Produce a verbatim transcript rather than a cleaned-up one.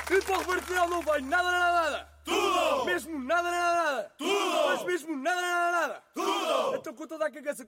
E para o Reverterão não vai nada, nada, nada. Tudo! Mesmo nada, nada, nada. Tudo! Mas mesmo nada, nada, nada. Tudo! Então com toda a cagaça